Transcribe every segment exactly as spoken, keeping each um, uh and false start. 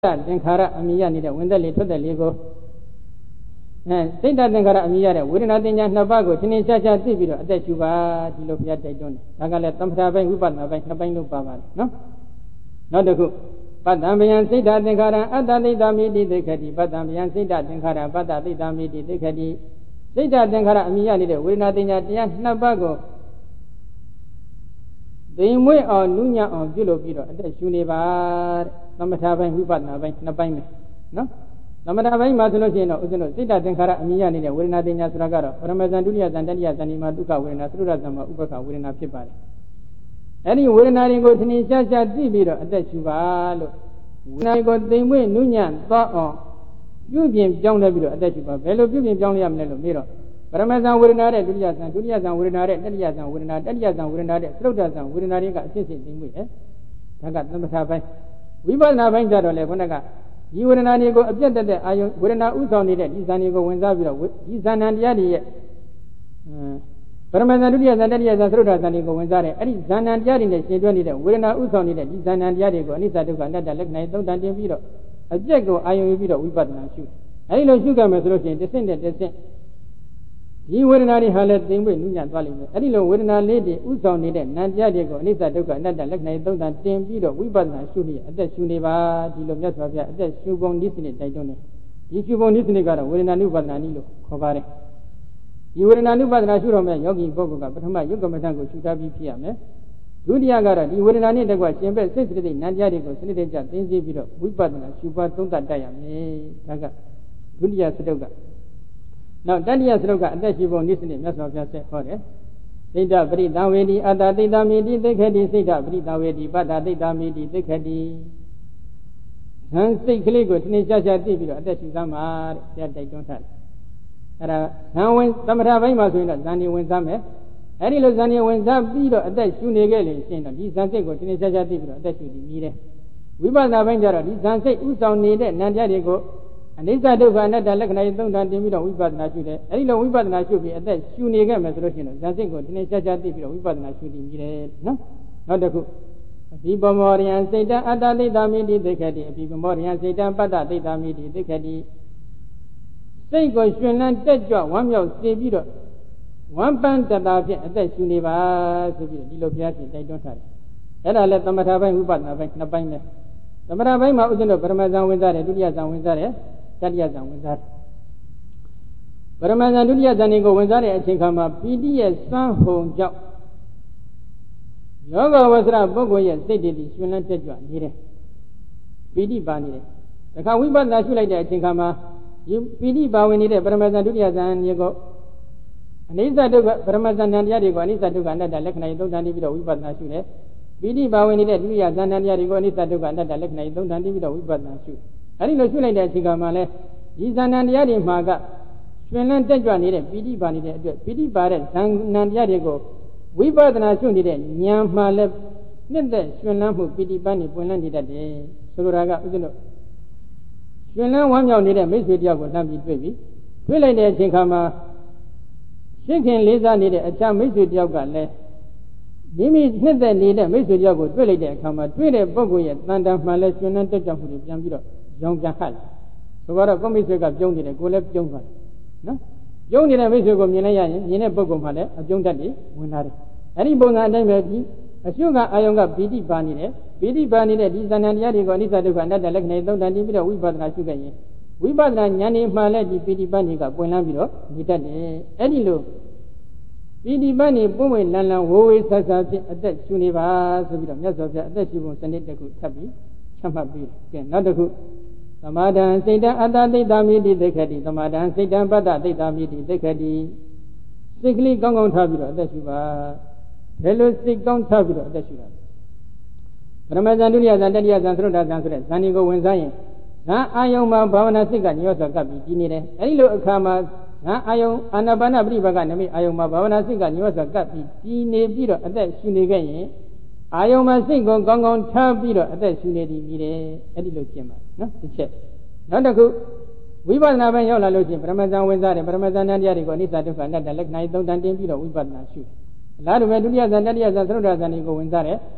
သင်္ခါရအမိရနေတဲ့ဝင်သက်လေးထွက်သက်လေးကိုအဲစိတ်ဓာတ်သင်္ခါရအမိရတဲ့ဝေဒနာတင်ညာနှစ်ပါးကိုသင်္င်ရှားရှားသိပြီးတော့အသက်ရှူပါဒီလိုဘုရားတိုက်တွန်းတယ်ဒါကလည်းသမထပိုင်းဝိပဿနာပိုင်းနှစ်ပိုင်းလုံးပါပါတယ်နော်နောက်တစ်ခုပတ္တံဗျံစိတ်ဓာတ်သင်္ခါရအတ္တသိတ္တမိတိသိက္ခတိပတ္တံဗျံစိတ်ဓာတ်သင်္ခါရပတ္တသိတ္တမိတိသိက္ခတိစိတ်ဓာတ်သင်္ခါရအမိရနေတဲ့ဝေဒနာတင်ညာတရားနှစ်ပါးကိုသိမွေ့အောင်နုညံ့အောင်ပြုလုပ်ပြီးတော့အသက်ရှူနေပါတဲ့သမထပိုင်းဝိပဿနာပိုင်းနှစ်ပိုင်းပဲနော်သမထပိုင်းမှာဆိုလို့ရှိရင်တော့ဥစ္စာတို့စိတ်ဓာတ်သင်္ခါရအမိရနေတဲ့ဝေဒနာတင်ညာဆိုတာကတော့ပရမဇန်ဒုတိယဇန်တတိယဇန်ဒီမှာဒုက္ခဝေဒနာသုဒ္ဓဇန်မှာဥပ္ပခဝေဒနာဖြစ်ပါတယ်အဲ့ဒီဝေဒနာတွေကိုထင်ရှားရှားသိပြီးတော့အသက်ရှူပါလို့ဝေဒနာကိုသိမွေ့နုညံ့သွားအောင်ပြုပြင်ပြောင်းလဲပြီးတော့အသက်ရှူပါဘယ်လိုပြုပြင်ပြောင်းလဲရမလဲလို့မေးတော့ပရမဇန်ဝေဒနာတဲ့ဒုတိယဇန်ဒုတိယဇန်ဝေဒနာတဲ့တတိယဇန်ဝေဒနာတတိယဇန်ဝေဒနာတဲ့သုဒ္ဓဇန်ဝေဒနာတွေကအစစ်စစ်သိမွေ့တယ်ဒါကသမထပိုင်းဝိပဿနာပိုင်းကြတော့လေခုနကဒီဝေဒနာတွေကိုအပြတ်တက်တဲ့အာယုဝေဒနာဥဆောင်နေတဲ့ဒီဇန်တွေကိုဝင်စားပြီးတော့ဒီဇန်နံတရားတွေရဲ့ပရမဇန်ဒုတိယဇန်တတိယဇန်သုဒ္ဓဇန်တွေကိုဝင်စားတဲ့အဲ့ဒီဇန်နံတရားတွေနဲ့ရှင်းတွဲနေတဲ့ဝေဒနာဥဆောင်နေတဲ့ဒီဇန်နံတရားတွေကိုအနိစ္စဒုက္ခအနတ္တလက္ခဏာသုံးတန်တင်ပြီးတော့အပြတ်ကိုအာယုယူပြီးတော့ဝိပဿနာရှုအဲ့ဒီလိုရှုကြမယ်ဆိုလို့ရှိရင်တစ်ဆင့်နဲ့တစ်ဆင့်ဒီဝေဒနာတွေဟာလည်းသိမ့်ပွေနုညံ့သွားလိမ့်မယ်အဲ့ဒီလိုဝေဒနာလေးတွေဥဆောင်နေတဲ့နံတရားတွေကိုအနိစ္စဒုက္ခအနတ္တလက္ခဏာသုံးတန်တင်ပြီးတော့ဝိပဿနာရှုနေအသက်ရှုနေပါဒီလိုမြတ်စွာဘုရားအသက်ရှုပုံနည်းစနစ်တိုက်တွန်းတယ်ဒီရှုပုံနည်းစနစ်ကတော့ဝေဒနာနုပဒနာနည်းလို့ခေါ်ပါတယ်ဒီဝေဒနာနုပဒနာရှုတော့မဲ့ယောဂီပုဂ္ဂိုလ်ကပထမယုတ်ကမ္မထံကိုရှုထားပြီးဖြစ်ရမယ်ဒုတိယကတော့ဒီဝေဒနာနဲ့တကွရှင်ဘက်စိတ်စတိနံတရားတွေကိုစနစ်တကျသိသိပြီးတော့ဝိပဿနာရှုပါသုံးတတ်တတ်ရမယ်ဒါကဒုတိယစတုကနောက်တတိယစရုပ်ကအသက်ရှိပုံနိစ္စနဲ့မြတ်စွာဘုရားဆက်ဟောတယ်စိတ်တပရိသဝေတိအတ္တသိတ္တမိတိသိက္ခတိစိတ်တပရိသဝေတိပတ္တသိတ္တမိတိသိက္ခတိဟန်စိတ်ကလေးကိုသင်ရှားရှားသိပြီးတော့အသက်ရှိသမှာတဲ့ဆရာတိုက်တွန်းထားတယ်အဲ့ဒါဇန်ဝင်သမထပိုင်းမှာဆိုရင်တော့ဇန်နေဝင်စားမယ်အဲ့ဒီလိုဇန်နေဝင်စားပြီးတော့အသက်ရှူနေခဲ့လို့ရှိရင်တော့ဒီဇန်စိတ်ကိုသင်ရှားရှားသိပြီးတော့အသက်ရှူပြီးမြည်တယ်ဝိပဿနာပိုင်းကျတော့ဒီဇန်စိတ်ဥဆောင်နေတဲ့နံတရားတွေကိုအနိစ္စဒုက္ခအနတ္တလက္ခဏာသုံးတန်တင်ပြီးတော့ဝိပဿနာရှုတယ်အဲဒီလိုဝိပဿနာရှုပြီးအသက်ရှုနေခဲ့မယ်ဆိုလို့ရှိရင်တော့ဇန်စိတ်ကိုဒီနေ့ရှားရှားသိပြီးတော့ဝိပဿနာရှုတည်မြည်တယ်နော်နောက်တစ်ခုအဘိပမောရိယံစိတ်တအတ္တသိတ္တမိတိသိက္ခတိအဘိပမောရိယံစိတ်တပတ္တသိတ္တမိတိသိက္ခတိစိတ်ကိုရှင်လန်းတက်ကြွဝမ်းမြောက်စေပြီးတော့ဝမ်းပန်းတတာဖြင့်အသက်ရှုနေပါဆိုပြီးတော့ဒီလိုဘုရားရှင်တိုက်တွန်းထားတယ်အဲ့ဒါလည်းသမထပိုင်းဝိပဿနာပိုင်းနှစ်ပိုင်းပဲသမထပိုင်းမှာဥစ္စံတို့ပရမဇန်ဝင်စားတယ်ဒုတိယဇန်ဝင်စားတယ်တတိယဇန်ဝင်စားတယ်ပရမဇန်ဒုတိယဇန်တွေကိုဝင်စားတဲ့အချိန်ခါမှာပီတိရဲ့စွမ်းဟုန်ကြောင့်ယောဂဝဆရာပုဂ္ဂိုလ်ရဲ့စိတ်တည်တည်ရှင်လန်းတက်ကြွနေတယ်ပီတိပါနေတယ်တခါဝိပဿနာရှုလိုက်တဲ့အချိန်ခါမှာဒီပီတိပါဝင်နေတဲ့ပရမဇန်ဒုတိယဇန်တွေကိုအနိစ္စဒုက္ခပရမဇန်တရားတွေကိုအနိစ္စဒုက္ခအနတ္တလက္ခဏာသုံးတန်ပြီးတော့ဝိပဿနာရှုတယ်ပီတိပါဝင်နေတဲ့ဒုတိယဇန်တရားတွေကိုအနိစ္စဒုက္ခအနတ္တလက္ခဏာသုံးတန်ပြီးတော့ဝိပဿနာရှုအဲဒီလိုရှုလိုက်တဲ့အချိန်ကမှလည်းဒီဇန်နံတရားတွေမှာကရှင်လန်းတက်ကြွနေတဲ့ပီတိပါနေတဲ့အတွက်ပီတိပါတဲ့ဇန်နံတရားတွေကိုဝိပဿနာရှုနေတဲ့ဉာဏ်မှလည်းနှစ်သက်ရှင်လန်းမှုပီတိပန်းနေပွင့်လန်းနေတတ်တယ်ဆိုလိုတာကဥစ္စလို့ရှင်လန်းဝမ်းမြောက်နေတဲ့မိတ်ဆွေတယောက်ကိုလှမ်းပြီးတွေ့ပြီတွေ့လိုက်တဲ့အချိန်ခါမှာရှင်းခင်လေးစားနေတဲ့အခြားမိတ်ဆွေတယောက်ကလည်းမိမိနှစ်သက်နေတဲ့မိတ်ဆွေတယောက်ကိုတွေ့လိုက်တဲ့အခါမှာတွေ့တဲ့ပုဂ္ဂိုလ်ရဲ့တန်တန်မှလည်းရှင်လန်းတက်ကြွမှုတွေပြန်ပြီးတော့ရောင်ပြန်ဟတ်တယ်ဆိုတော့ကိုမိတ်ဆွေကပြုံးနေတယ်ကိုလည်းပြုံးသွားတယ်နော်ပြုံးနေတဲ့မိတ်ဆွေကိုမြင်လိုက်ရရင်မြင်တဲ့ပုဂ္ဂိုလ်မှလည်းအပြုံးတတ်တယ်ဝင်လာတယ်အဲ့ဒီပုံစံအတိုင်းပဲဒီအရှုကအာယုံကပီတိပါနေတယ်ပီတိပါနေတဲ့ဒီဇာဏတရားတွေကိုအနိစ္စဒုက္ခအနတ္တလက္ခဏာသုံးတန်ပြီးတော့ဝိပဿနာရှုခဲ့ရင်ဝိပဿနာဉာဏ်နဲ့မှလည်းဒီပီတိပန်းတွေကပွင့်လန်းပြီးတော့နေတတ်တယ်အဲ့ဒီလိုပီတိပန်းတွေပွင့်ဝင်လန်းလန်းဝိုးဝေးဆဆဖြင့်အသက်ရှုနေပါဆိုပြီးတော့မြတ်စွာဘုရားအသက်ရှုပုံစနစ်တစ်ခုထပ်ပြီးချမှတ်ပြီးကဲနောက်တစ်ခုသမာဓံစိတ်တအတ္တသိတ္တမိတိသိက္ခတိသမာဓံစိတ်တပတ္တသိတ္တမိတိသိက္ခတိစိတ်ကလေးကောင်းကောင်းထားပြီးတော့အသက်ရှုပါဘယ်လိုစိတ်ကောင်းထားပြီးတော့အသက်ရှုတာပရမဇန်ဒုတိယဇန်တတိယဇန်သုဒ္ဓဇန်ဆိုတဲ့ဇန်ဒီကိုဝင်စားရင်ဇန်အာယုံမှာဘာဝနာစိတ်ကညောစွာကပ်ပြီးကြီးနေတယ်အဲဒီလိုအခါမှာဇန်အာယုံအာနာပါနပရိပါကနမိအာယုံမှာဘာဝနာစိတ်ကညောစွာကပ်ပြီးကြီးနေပြီးတော့အသက်ရှုနေခဲ့ရင်အာယုံမှာစိတ်ကိုကောင်းကောင်းထားပြီးတော့အသက်ရှုနေသည်ပြီးတယ်အဲ့ဒီလိုကျင့်ပါနော်တစ်ချက်နောက်တစ်ခုဝိပဿနာပိုင်းရောက်လာလို့ချင်းပရမဇန်ဝင်စားတယ်ပရမဇန်တရားတွေကိုအနိစ္စဒုက္ခအနတ္တလက္ခဏာသုံးတန်တင်ပြီးတော့ဝိပဿနာရှုတယ်အလားတူပဲဒုတိယဇန်တတိယဇန်သုဒ္ဓဇန်တွေကိုဝင်စားတယ်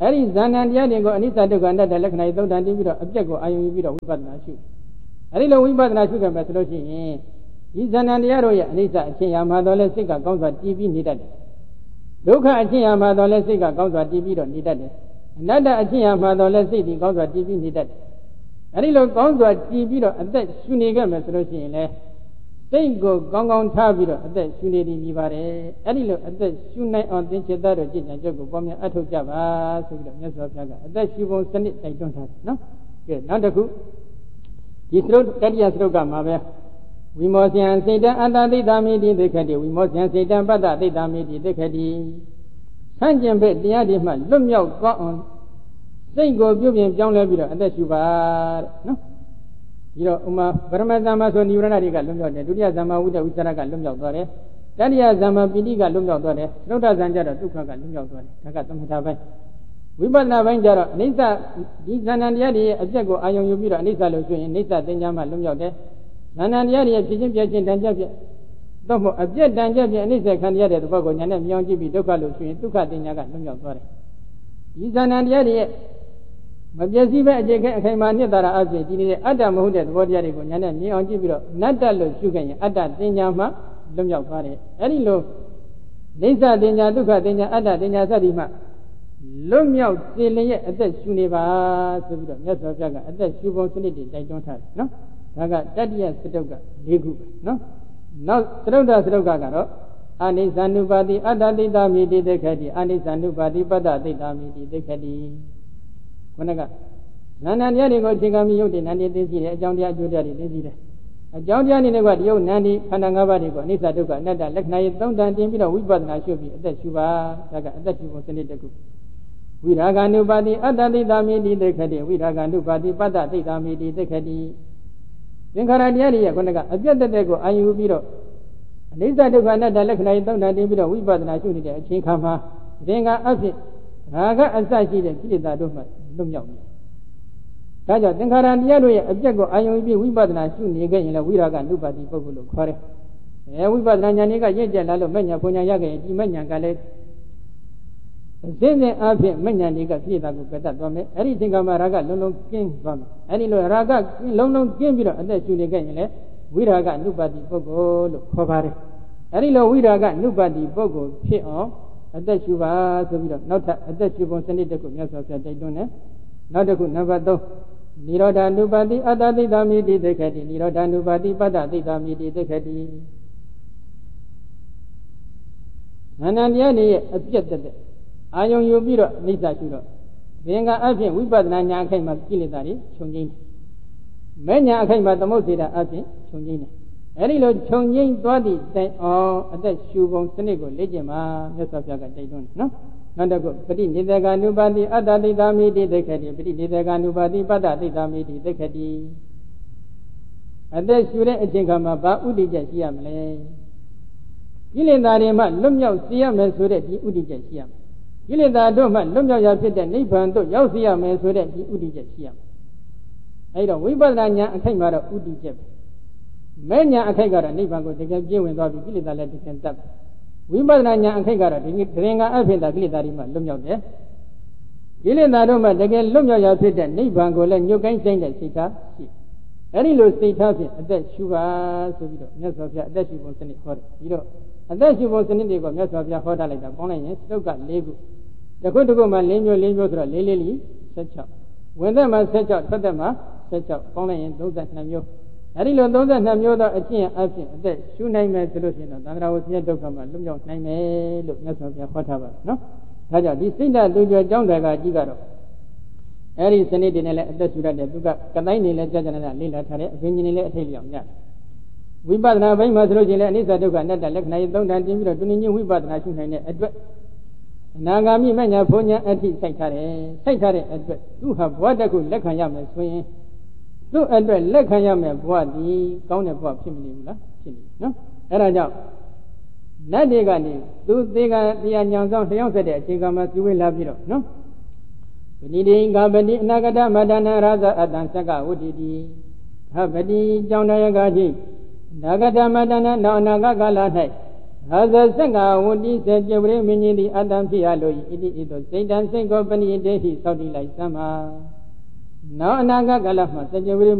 အဲ့ဒီဇာဏတရားတွေကိုအနိစ္စဒုက္ခအနတ္တလက္ခဏာသုံးတန်တင်ပြီးတော့အပြက်ကိုအာယုံယူပြီးတော့ဝိပဿနာရှုအဲ့ဒီလိုဝိပဿနာရှုကြမယ်ဆိုလို့ရှိရင်ဒီဇာဏတရားတို့ရဲ့အနိစ္စအချင်းရာမှာတော့လဲစိတ်ကကောင်းစွာတည်ပြီးနေတတ်တယ်ဒုက္ခအချင်းရာမှာတော့လဲစိတ်ကကောင်းစွာတည်ပြီးတော့နေတတ်တယ်အနတ္တအချင်းရာမှာတော့လဲစိတ်ဒီကောင်းစွာတည်ပြီးနေတတ်တယ်အဲ့ဒီလိုကောင်းစွာတည်ပြီးတော့အသက်ရှုနေခဲ့မယ်ဆိုလို့ရှိရင်လဲစိတ်ကိုကောင်းကောင်းထားပြီးတော့အသက်ရှုနေသည်မြည်ပါတယ်အဲ့ဒီလိုအသက်ရှုနိုင်အောင်သင်္ချေသားတို့ကြည်ညာချက်ကိုပေါ်များအထောက်ကြပါဆိုပြီးတော့မြတ်စွာဘုရားကအသက်ရှုပုံစနစ်တိုက်တွန်းထားတယ်နော်ကဲနောက်တစ်ခုဒီသရုပ်တတိယသရုပ်ကမှာပဲဝိမောဇယံစေတံအတ္တသိတ္တမိတိသိက္ခတိဝိမောဇယံစေတံပတ္တသိတ္တမိတိသိက္ခတိဆန့်ကျင်ဘက်တရားတွေမှလွတ်မြောက်သွားအောင်စိတ်ကိုပြုပြင်ပြောင်းလဲပြီးတော့အသက်ရှုပါတဲ့နော်ဒီတော့ဥမာပရမဇ္ဇမဆိုနိဝရဏတွေကလွတ်မြောက်တယ်ဒုတိယဇမ္မာဝိတ္တဝိသရကလွတ်မြောက်သွားတယ်တတိယဇမ္မာပိဋိကလွတ်မြောက်သွားတယ်သုဒ္ဓဇံကြတော့ဒုက္ခကလွတ်မြောက်သွားတယ်ဒါကသမထပိုင်းဝိပဿနာပိုင်းကြတော့အနိစ္စဒီဇာဏတရားတွေရဲ့အပြက်ကိုအာယုံယူပြီးတော့အနိစ္စလို့ဆိုရင်အနိစ္စသင်္ညာမှလွတ်မြောက်တယ်ဇာဏတရားတွေရဲ့ဖြစ်ချင်းပြချင်းတန်ကြပြတော့မို့အပြက်တန်ကြပြအနိစ္စခံရတဲ့သဘောကိုညာနဲ့မြောင်းကြည့်ပြီးဒုက္ခလို့ဆိုရင်ဒုက္ခသင်္ညာကလွတ်မြောက်သွားတယ်ဒီဇာဏတရားတွေရဲ့မပြည့်စည်ပဲအခြေခံအခိုင်အမာနှစ်သာရအဖြစ်ဒီနေတဲ့အတ္တမဟုတ်တဲ့သဘောတရားတွေကိုညာနဲ့မြင်အောင်ကြည့်ပြီးတော့နတ္တလို့ရှုခဲ့ရင်အတ္တတင်ညာမှလွတ်မြောက်သွားတယ်အဲ့ဒီလိုနိစ္စတင်ညာဒုက္ခတင်ညာအတ္တတင်ညာစသည်မှလွတ်မြောက်စေလျက်အသက်ရှုနေပါဆိုပြီးတော့မြတ်စွာဘုရားကအသက်ရှုပုံစနစ်တွေတိုက်တွန်းထားတယ်နော်ဒါကတတိယစတုတ်က၄ခုပဲနော်နောက်စတုတ္တစတုတ်ကကတော့အနိစ္စ ानु ပါတိအတ္တသိတ္တမိတိသိက္ခတိအနိစ္စ ानु ပါတိပတ္တသိတ္တမိတိသိက္ခတိခုနကနာနာတရားတွေကိုအခြေခံပြီးရုပ်တည်နာနေသိသိတယ်အကြောင်းတရားအကျိုးတရားတွေသိသိတယ်အကြောင်းတရားအနေနဲ့ကဒီရုပ်နာနေခန္ဓာ၅ပါးတွေကိုအနိစ္စဒုက္ခအနတ္တလက္ခဏာရေးသုံးတန်တင်ပြီးတော့ဝိပဿနာရှုပြီးအသက်ရှုပါဒါကအသက်ရှုဖို့စနစ်တစ်ခုဝိရာဂ ानु ပါတိအတ္တသိတ္တမိတိသိက္ခတိဝိရာဂ ानु ပါတိပတ္တသိတ္တမိတိသိက္ခတိသင်္ခါရတရားတွေရဲ့ခုနကအပြတ်တက်တဲ့ကိုအာယူပြီးတော့အနိစ္စဒုက္ခအနတ္တလက္ခဏာရေးသုံးတန်တင်ပြီးတော့ဝိပဿနာရှုနေတဲ့အချိန်ခါမှာသင်္ခါအဖြစ်ရာဂအစရှိတဲ့ကိလေသာတို့မှလွတ်မြောက်နေဒါကြောင့်သင်္ခါရတရားတို့ရဲ့အပြတ်ကိုအာယုံပြီးဝိပဿနာရှုနေခဲ့ရင်လည်းဝိရာဂ ानु ပါတိပုဂ္ဂိုလ်လို့ခေါ်တယ်အဲဝိပဿနာဉာဏ်တွေကရင့်ကျက်လာလို့မဉ္ဇဏ်ဘုံဉာဏ်ရခဲ့ရင်ဒီမဉ္ဇဏ်ကလည်းအစဉ်စဉ်အဖြစ်မဉ္ဇဏ်တွေကပြည့်တာကိုပယ်တတ်သွားမယ်အဲ့ဒီသင်္ခါရရာဂလုံးလုံးကင်းသွားမယ်အဲ့ဒီလိုရာဂလုံးလုံးကင်းပြီးတော့အသက်ရှုနေခဲ့ရင်လည်းဝိရာဂ ानु ပါတိပုဂ္ဂိုလ်လို့ခေါ်ပါတယ်အဲ့ဒီလိုဝိရာဂ ानु ပါတိပုဂ္ဂိုလ်ဖြစ်အောင်အသက်ရှုပါဆိုပြီးတော့နောက်ထပ်အသက်ရှုပုံစနစ်တစ်ခုမြတ်စွာဘုရားတိုက်တွန်းတယ်နောက်တစ်ခုနံပါတ်၃နိရောဓ ानु ပါတိအတ္တသိတ္တမိတိသိက္ခတိနိရောဓ ानु ပါတိပတ္တသိတ္တမိတိသိက္ခတိနာနာတရားတွေရဲ့အပြတ်တက်အာယုံယူပြီးတော့အနိစ္စရှုတော့ဘင်္ဂအဖြစ်ဝိပဿနာဉာဏ်အခိုက်မှာကိလေသာတွေခြုံငိမ့်တယ်မဲ့ဉာဏ်အခိုက်မှာသမုတ်စေတာအဖြစ်ခြုံငိမ့်တယ်အဲဒီလိုခြုံငိမ့်သွားသည့်တိုင်အောင်အသက်ရှုပုံစနစ်ကိုလေ့ကျင့်ပါမြတ်စွာဘုရားကတိုက်တွန်းတယ်နော်နောက်တစ်ခုပฏิနိဒေက ानु ပါတိအတ္တသိတ္တမိတိသိက္ခတိပฏิနိဒေက ानु ပါတိပတ္တသိတ္တမိတိသိက္ခတိအသက်ရှုတဲ့အချိန်ခါမှာဘာဥဒိချက်ရှိရမလဲကိလေသာတွေမှလွတ်မြောက်စေရမယ်ဆိုတဲ့ဒီဥဒိချက်ရှိရမယ်ကိလေသာတို့မှလွတ်မြောက်ရဖြစ်တဲ့နိဗ္ဗာန်တို့ရောက်စေရမယ်ဆိုတဲ့ဒီဥဒိချက်ရှိရမယ်အဲဒီတော့ဝိပဿနာဉာဏ်အခိုက်မှာတော့ဥဒိချက်ပဲမဲ့ဉာဏ်အခိုက်ကတော့နိဗ္ဗာန်ကိုတကယ်ပြည့်ဝင်သွားပြီးကိလေသာလည်းတကယ်တတ်ဝိပဿနာဉာဏ်အခိုက်ကတော့ဒီသင်္ခါအဖြစ်သာကိလေသာတွေမှလွတ်မြောက်တယ်ကိလေသာတို့မှတကယ်လွတ်မြောက်ရဖြစ်တဲ့နိဗ္ဗာန်ကိုလည်းညှို့ကိုင်းဆိုင်တဲ့စိတ်ထားရှိအဲဒီလိုစိတ်ထားဖြင့်အသက်ရှုပါဆိုပြီးတော့မြတ်စွာဘုရားအသက်ရှုပုံစနစ်ဟောတယ်ပြီးတော့အသက်ရှုပုံစနစ်တွေကိုမြတ်စွာဘုရားဟောထားလိုက်တာပေါင်းလိုက်ရင်သုတ်က၄ခုတစ်ခုတစ်ခုမှ၄မျိုး၄မျိုးဆိုတော့၄လေးလီ၁၆ဝင်သက်မှာ၁၆ထွက်သက်မှာ၁၆ပေါင်းလိုက်ရင်၃၂မျိုးအဲဒီလို၃၂မျိုးသောအကျင့်အဖြစ်အသက်ရှုနိုင်မယ်ဆိုလို့ရှိရင်တော့သံဃာဝဆင်းရဲဒုက္ခမှာလွတ်မြောက်နိုင်မယ်လို့မြတ်စွာဘုရားဟောထားပါတယ်နော်ဒါကြောင့်ဒီစိတ်ဓာတ်သူကျော်ကျောင်းတွေကကြီးကတော့အဲဒီစနစ်တွေနဲ့လည်းအသက်ရှုရတဲ့သူကကတိုင်းနေလည်းကြာကြာနာလေးလာထားတယ်အပင်ကြီးနေလည်းအထိတ်လျောက်ညဝိပဿနာဘိုင်းမှာဆိုလို့ရှိရင်လည်းအနိစ္စဒုက္ခအနတ္တလက္ခဏာရေးသုံးတန်တင်ပြီးတော့တွင်တွင်ချင်းဝိပဿနာရှုနိုင်တဲ့အတွက်အနာဂါမိမညာဘုံညာအထိစိုက်ထားတယ်စိုက်ထားတဲ့အတွက်သူဟာဘဝတစ်ခုလက်ခံရမယ်ဆိုရင်သူ့အတွက်လက်ခံရမယ်ဘဝဒီကောင်းတဲ့ဘဝဖြစ်မနေဘူးလားဖြစ်နေနော်အဲဒါကြောင့်နတ်တွေကနေသူသေကတရားညောင်ဆောင်တယောက်ဆက်တဲ့အချိန်ကမှပြုဝေးလာပြီးတော့နော်ဗဏိတိငါပတိအနာဂတမတနာရဇအတံသက္ကဝတ္တိတိဟပတိကြောင့်တရားကကြီးနာဂတမတနာနောက်အနာဂတ်ကာလ၌ဟာဇစက္ကဝတိစေကျဝရိမင်းကြီးသည်အတ္တဖြစ်ရလို့ဤတိဤသို့စိတ်တံစိတ်ကိုပဏိတေဟိသောက်တည်လိုက်စမ်းပါနောက်အနာဂတ်ကာလမှာစေကျဝရိ